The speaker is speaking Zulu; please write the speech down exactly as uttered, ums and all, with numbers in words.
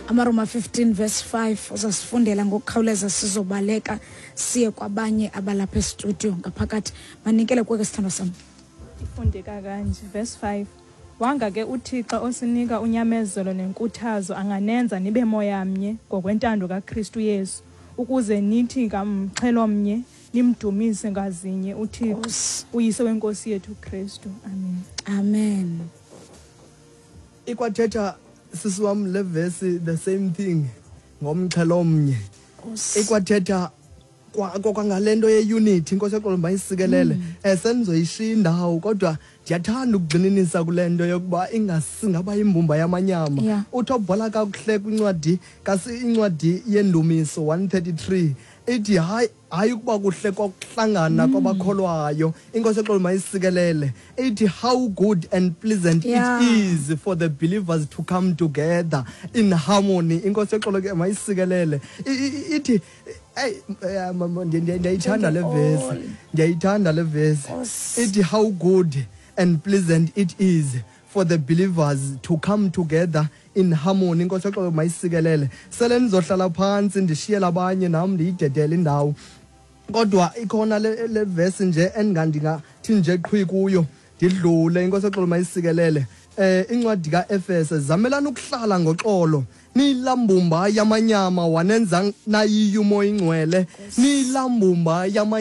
amaroma fifteen verse five uzasifundela ngokukhawuleza sizobaleka siye kwabanye abalapha estudio ngaphakathi. Manikele kweke sithando sami. Ifundeka kanje verse five. Wanga ke uThixo osinika unyamezelo nenkuthazo anganenza nibe moya mnye ngokwentando kaKristu Yesu ukuze nithi ngamxhelo mnye nimdumise ngazinye uThixo uyise wenkosi yethu Kristu. Amen. Amen. Ikwathetha sisi wam le verse the same thing ngomxhelo omnye. Ikwathetha kwa kwangalento yeunity inkosi yaxolo mayisikelele esenizoyishindawo kodwa ndiyathanda ukugxininisa kulento yokuba ingasingaba imbumba yamanyama. Uthobhola kakuhle kwincwadi kasi incwadi yendumiso one thirty-three ithi hayi hayi kuba kuhle kokuhlangana kwabakholwayo inkosi yaxolo mayisikelele ithi how good and pleasant yeah. it is for the believers to come together in harmony. Inkosi yaxolo ke mayisikelele ithi hey ndiyayithanda le verse ndiyayithanda le verse ithi how good and pleasant it is for the believers to come together in harmony. Inkosi yaxolo mayisikelele sele nizohlala phansi ndishiyela abanye nami ndiyidedele indawo kodwa ikhona le, le verse nje endingandingathi nje qhwi kuyo ndidlule. Inkosi yaxolo mayisikelele eh incwadi kaEfese zamelana ukuhlala ngoxolo nilambumba yamanyama wanenza nayiyo umoya ingcwele nilambumba yama